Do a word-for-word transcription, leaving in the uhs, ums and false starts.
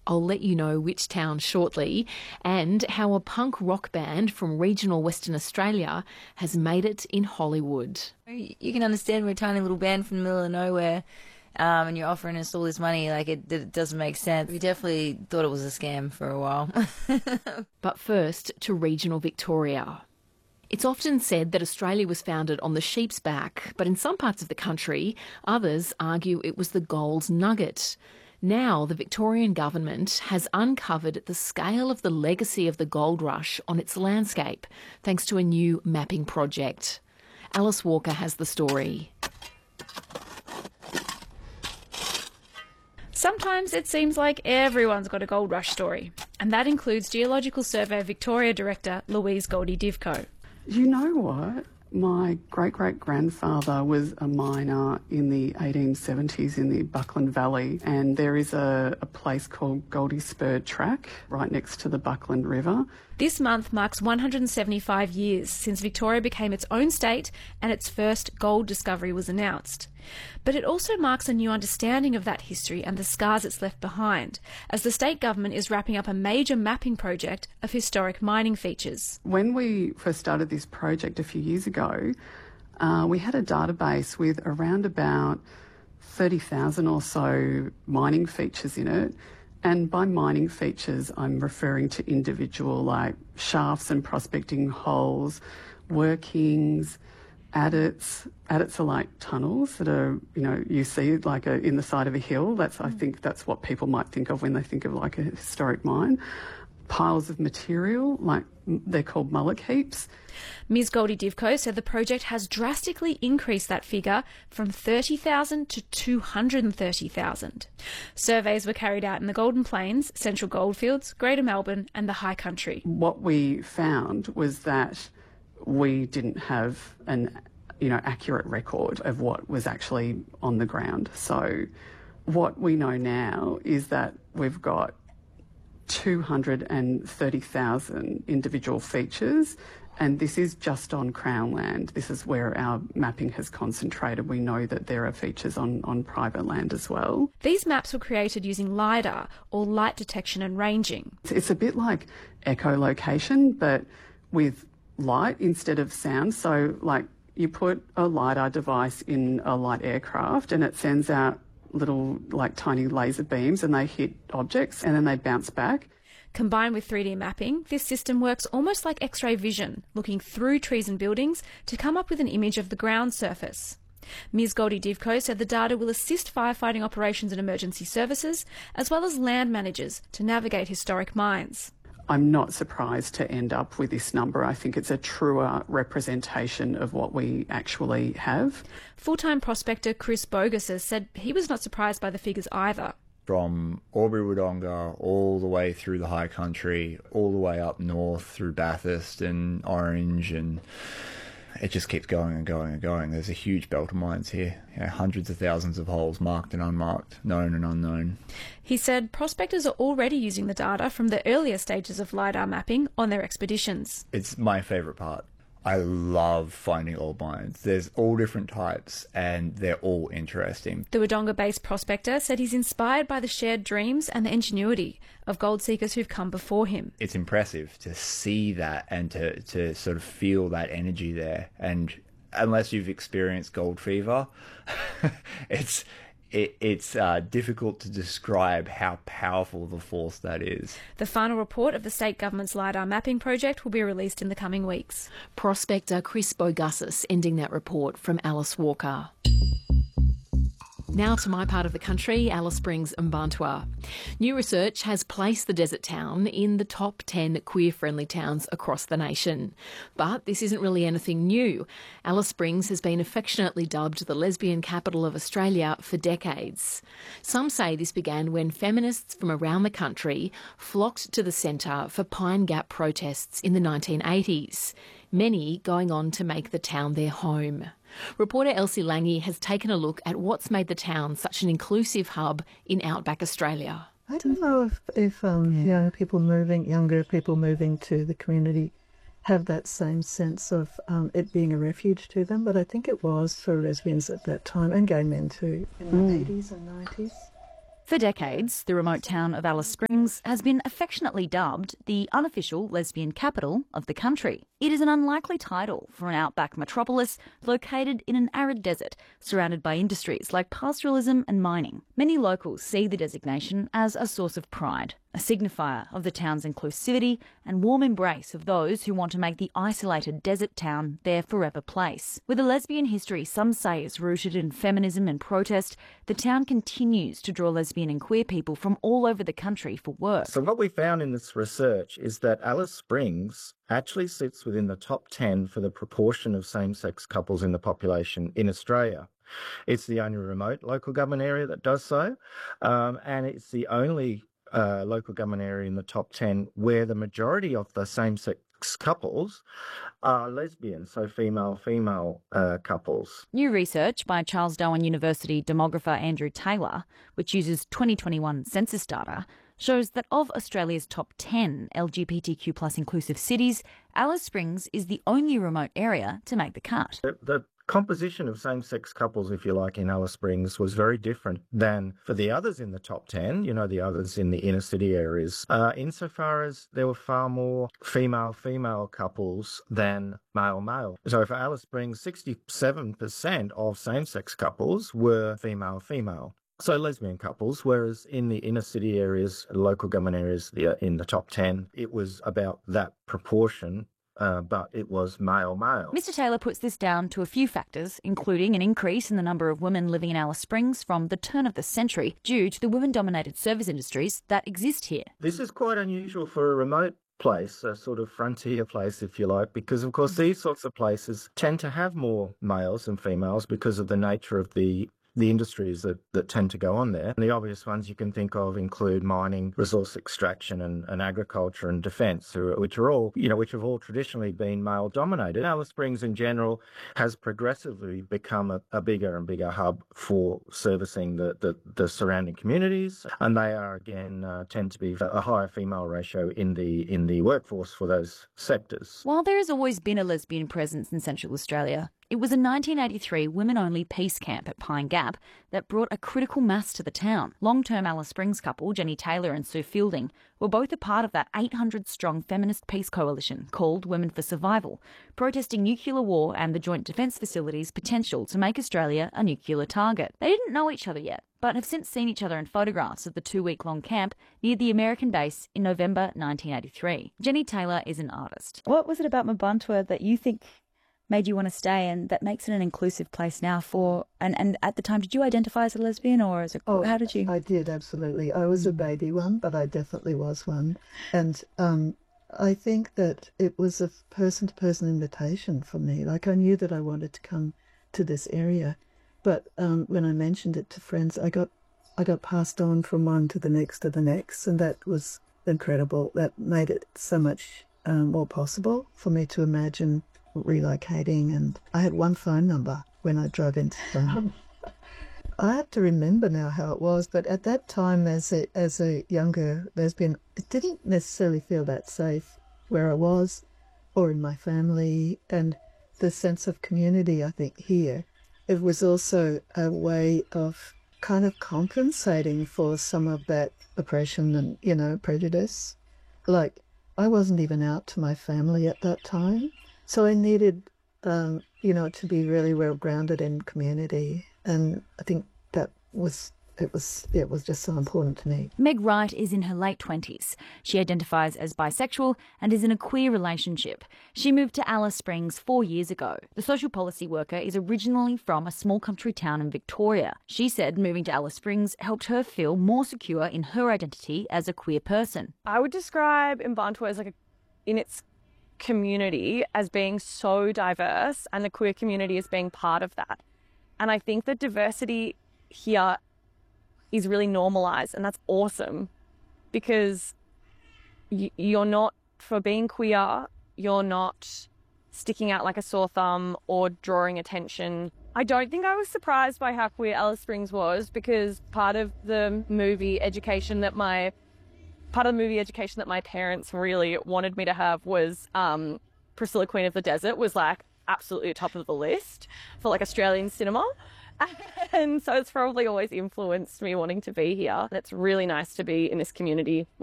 I'll let you know which town shortly, and how a punk rock band from regional Western Australia has made it in Hollywood. You can understand we're a tiny little band from the middle of nowhere, um, and you're offering us all this money. Like, it, it doesn't make sense. We definitely thought it was a scam for a while. But first, to regional Victoria. It's often said that Australia was founded on the sheep's back, but in some parts of the country, others argue it was the gold nugget. Now, the Victorian government has uncovered the scale of the legacy of the gold rush on its landscape, thanks to a new mapping project. Alice Walker has the story. Sometimes it seems like everyone's got a gold rush story, and that includes Geological Survey of Victoria Director Louise Goldie-Divko. You know what? My great-great-grandfather was a miner in the eighteen seventies in the Buckland Valley, and there is a, a place called Goldie Spur Track right next to the Buckland River. This month marks one hundred seventy-five years since Victoria became its own state and its first gold discovery was announced. But it also marks a new understanding of that history and the scars it's left behind, as the state government is wrapping up a major mapping project of historic mining features. When we first started this project a few years ago, uh, we had a database with around about thirty thousand or so mining features in it. And by mining features, I'm referring to individual like shafts and prospecting holes, workings, adits. Adits are like tunnels that are, you know, you see like a, in the side of a hill. That's, I think that's what people might think of when they think of like a historic mine. Piles of material, like they're called mullock heaps. Ms Goldie-Divko said the project has drastically increased that figure from thirty thousand to two hundred thirty thousand. Surveys were carried out in the Golden Plains, Central Goldfields, Greater Melbourne and the High Country. What we found was that we didn't have an, you know, accurate record of what was actually on the ground. So what we know now is that we've got two hundred thirty thousand individual features, and this is just on Crown land. This is where our mapping has concentrated. We know that there are features on, on private land as well. These maps were created using LiDAR, or light detection and ranging. It's a bit like echolocation, but with light instead of sound. So, like, you put a LiDAR device in a light aircraft and it sends out little, like, tiny laser beams and they hit objects and then they bounce back. Combined with three D mapping, this system works almost like X-ray vision, looking through trees and buildings to come up with an image of the ground surface. Ms Goldie-Divko said the data will assist firefighting operations and emergency services, as well as land managers to navigate historic mines. I'm not surprised to end up with this number. I think it's a truer representation of what we actually have. Full-time prospector Chris Bogus has said he was not surprised by the figures either. From Albury-Wodonga all the way through the High Country, all the way up north through Bathurst and Orange, and it just keeps going and going and going. There's a huge belt of mines here, you know, hundreds of thousands of holes, marked and unmarked, known and unknown. He said prospectors are already using the data from the earlier stages of LiDAR mapping on their expeditions. It's my favourite part. I love finding old mines. There's all different types and they're all interesting. The Wodonga-based prospector said he's inspired by the shared dreams and the ingenuity of gold seekers who've come before him. It's impressive to see that and to, to sort of feel that energy there. And unless you've experienced gold fever, it's... It, it's uh, difficult to describe how powerful the force that is. The final report of the state government's LiDAR mapping project will be released in the coming weeks. Prospector Chris Bogassus ending that report from Alice Walker. Now to my part of the country, Alice Springs, Mparntwe. New research has placed the desert town in the top ten queer-friendly towns across the nation. But this isn't really anything new. Alice Springs has been affectionately dubbed the lesbian capital of Australia for decades. Some say this began when feminists from around the country flocked to the centre for Pine Gap protests in the nineteen eighties, many going on to make the town their home. Reporter Elsie Lange has taken a look at what's made the town such an inclusive hub in outback Australia. I don't know if, if um, young people moving, younger people moving to the community have that same sense of um, it being a refuge to them, but I think it was for lesbians at that time, and gay men too, in the mm. eighties and nineties. For decades, the remote town of Alice Springs has been affectionately dubbed the unofficial lesbian capital of the country. It is an unlikely title for an outback metropolis located in an arid desert, surrounded by industries like pastoralism and mining. Many locals see the designation as a source of pride, a signifier of the town's inclusivity and warm embrace of those who want to make the isolated desert town their forever place. With a lesbian history some say is rooted in feminism and protest, the town continues to draw lesbian and queer people from all over the country for work. So what we found in this research is that Alice Springs actually sits within the top ten for the proportion of same-sex couples in the population in Australia. It's the only remote local government area that does so, um, and it's the only uh, local government area in the top ten where the majority of the same-sex couples are lesbian, so female-female uh, couples. New research by Charles Darwin University demographer Andrew Taylor, which uses twenty twenty-one census data, shows that of Australia's top ten L G B T Q plus inclusive cities, Alice Springs is the only remote area to make the cut. The, the composition of same-sex couples, if you like, in Alice Springs was very different than for the others in the top ten, you know, the others in the inner city areas, uh, insofar as there were far more female-female couples than male-male. So for Alice Springs, sixty-seven percent of same-sex couples were female-female. So lesbian couples, whereas in the inner city areas, local government areas, in the top ten, it was about that proportion, uh, but it was male-male. Mister Taylor puts this down to a few factors, including an increase in the number of women living in Alice Springs from the turn of the century due to the women-dominated service industries that exist here. This is quite unusual for a remote place, a sort of frontier place, if you like, because, of course, these sorts of places tend to have more males than females because of the nature of the the industries that, that tend to go on there. And the obvious ones you can think of include mining, resource extraction and, and agriculture and defence, which are all, you know, which have all traditionally been male dominated. Alice Springs in general has progressively become a, a bigger and bigger hub for servicing the, the, the surrounding communities. And they are, again, uh, tend to be a higher female ratio in the, in the workforce for those sectors. While there has always been a lesbian presence in Central Australia, it was a nineteen eighty-three women-only peace camp at Pine Gap that brought a critical mass to the town. Long-term Alice Springs couple Jenny Taylor and Sue Fielding were both a part of that eight hundred strong feminist peace coalition called Women for Survival, protesting nuclear war and the Joint Defence Facility's potential to make Australia a nuclear target. They didn't know each other yet, but have since seen each other in photographs of the two-week-long camp near the American base in November nineteen eighty-three. Jenny Taylor is an artist. What was it about Mparntwe that you think made you want to stay and that makes it an inclusive place now for, and, and at the time, did you identify as a lesbian or as a, oh, how did you? I did, absolutely. I was a baby one, but I definitely was one. And um, I think that it was a person-to-person invitation for me. Like, I knew that I wanted to come to this area, but um, when I mentioned it to friends, I got I got passed on from one to the next to the next, and that was incredible. That made it so much um, more possible for me to imagine relocating. And I had one phone number when I drove into town. I have to remember now how it was, but at that time as a as a younger lesbian, it didn't necessarily feel that safe where I was or in my family, and the sense of community, I think, here, it was also a way of kind of compensating for some of that oppression and, you know, prejudice. Like, I wasn't even out to my family at that time. So I needed, um, you know, to be really well grounded in community, and I think that was it was it was just so important to me. Meg Wright is in her late twenties. She identifies as bisexual and is in a queer relationship. She moved to Alice Springs four years ago. The social policy worker is originally from a small country town in Victoria. She said moving to Alice Springs helped her feel more secure in her identity as a queer person. I would describe Mparntwe as like a, in its community as being so diverse, and the queer community as being part of that. And I think that diversity here is really normalized, and that's awesome, because y- you're not, for being queer, you're not sticking out like a sore thumb or drawing attention. I don't think I was surprised by how queer Alice Springs was, because part of the movie education that my Part of the movie education that my parents really wanted me to have was um, Priscilla, Queen of the Desert was like absolutely top of the list for like Australian cinema. And so it's probably always influenced me wanting to be here. It's really nice to be in this community